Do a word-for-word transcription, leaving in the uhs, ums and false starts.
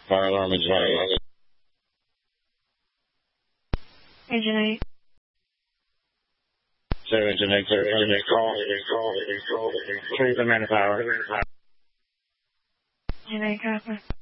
Fire alarm engine eight. Engine eight. Zero engine eight, zero engine eight, call, call, call, three the man power. Engine eight, copy.